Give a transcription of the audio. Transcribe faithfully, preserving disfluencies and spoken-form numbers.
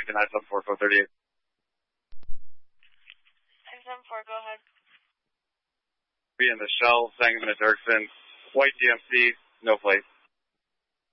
American nine seven four, code thirty-eight. nine seven four, go ahead. Be in the Shell, Sangamon and Dirksen, white D M C, no plate.